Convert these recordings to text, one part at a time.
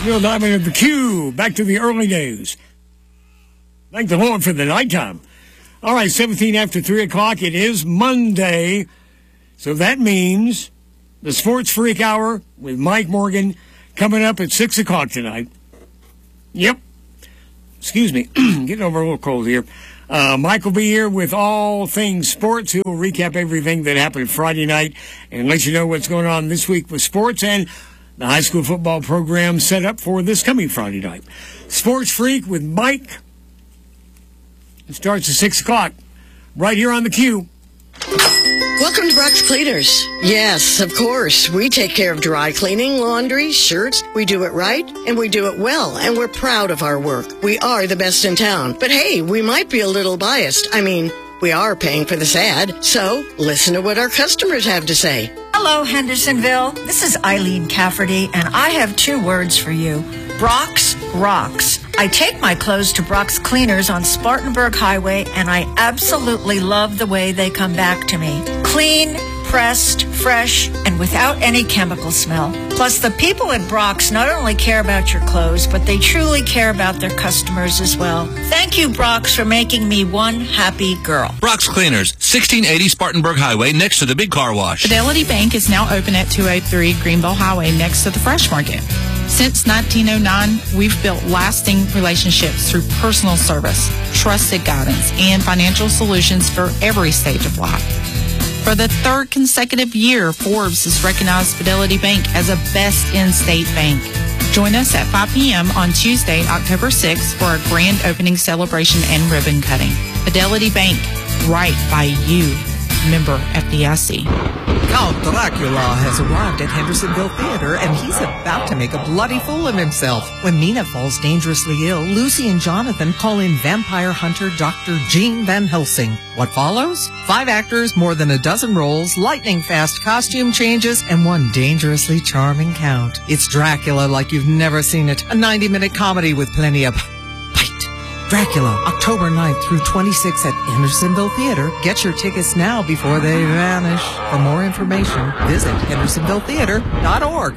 Neil Diamond of the Q. Back to the early days. Thank the Lord for the nighttime. All right, 17 after 3 o'clock. It is Monday. So that means the Sports Freak Hour with Mike Morgan coming up at 6 o'clock tonight. Yep. Excuse me. Getting over a little cold here. Mike will be here with all things sports. He will recap everything that happened Friday night and let you know what's going on this week with sports and the high school football program set up for this coming Friday night. Sports Freak with Mike. It starts at 6 o'clock right here on the Q. Welcome to Brock's Cleaners. Yes, of course. We take care of dry cleaning, laundry, shirts. We do it right, and we do it well, and we're proud of our work. We are the best in town. But hey, we might be a little biased. I mean, we are paying for this ad, so listen to what our customers have to say. Hello, Hendersonville. This is Eileen Cafferty, and I have 2 words for you. Brock's rocks. I take my clothes to Brock's Cleaners on Spartanburg Highway, and I absolutely love the way they come back to me. Clean, pressed, fresh, and without any chemical smell. Plus, the people at Brock's not only care about your clothes, but they truly care about their customers as well. Thank you, Brock's, for making me one happy girl. Brock's Cleaners, 1680 Spartanburg Highway, next to the big car wash. Fidelity Bank is now open at 203 Greenville Highway, next to the Fresh Market. Since 1909, we've built lasting relationships through personal service, trusted guidance, and financial solutions for every stage of life. For the 3rd consecutive year, Forbes has recognized Fidelity Bank as a best in-state bank. Join us at 5 p.m. on Tuesday, October 6th for our grand opening celebration and ribbon cutting. Fidelity Bank, right by you. Member FDIC. Count Dracula has arrived at Hendersonville Theater, and he's about to make a bloody fool of himself. When Mina falls dangerously ill, Lucy and Jonathan call in vampire hunter Dr. Gene Van Helsing. What follows? 5 actors, more than a dozen roles, lightning-fast costume changes, and one dangerously charming count. It's Dracula like you've never seen it. A 90-minute comedy with plenty of bite. Dracula, October 9th through 26th at Hendersonville Theater. Get your tickets now before they vanish. For more information, visit hendersonvilletheater.org.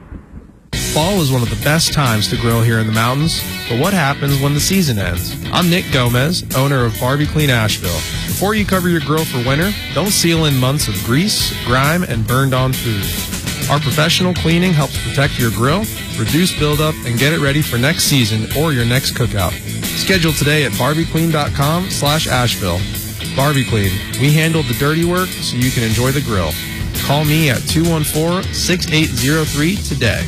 Fall is one of the best times to grill here in the mountains, but what happens when the season ends? I'm Nick Gomez, owner of Barbie Clean Asheville. Before you cover your grill for winter, don't seal in months of grease, grime, and burned-on food. Our professional cleaning helps protect your grill, reduce buildup, and get it ready for next season or your next cookout. Schedule today at barbieclean.com/Asheville. Barbie Clean. We handle the dirty work so you can enjoy the grill. Call me at 214-6803 today.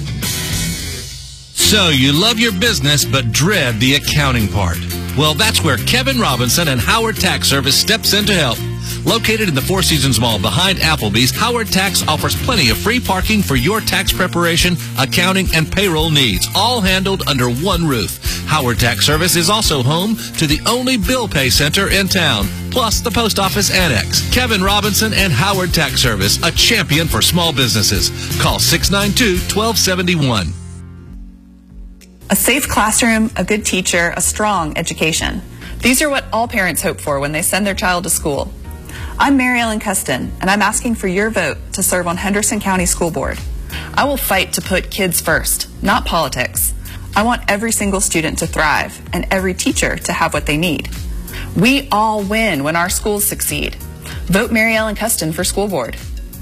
So you love your business but dread the accounting part. Well, that's where Kevin Robinson and Howard Tax Service steps in to help. Located in the Four Seasons Mall behind Applebee's, Howard Tax offers plenty of free parking for your tax preparation, accounting, and payroll needs, all handled under one roof. Howard Tax Service is also home to the only bill pay center in town, plus the post office annex. Kevin Robinson and Howard Tax Service, a champion for small businesses. Call 692-1271. A safe classroom, a good teacher, a strong education. These are what all parents hope for when they send their child to school. I'm Mary Ellen Custon, and I'm asking for your vote to serve on Henderson County School Board. I will fight to put kids first, not politics. I want every single student to thrive and every teacher to have what they need. We all win when our schools succeed. Vote Mary Ellen Custon for School Board.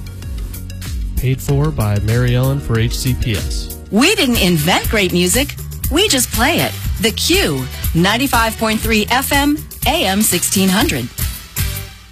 Paid for by Mary Ellen for HCPS. We didn't invent great music. We just play it. The Q, 95.3 FM, AM 1600.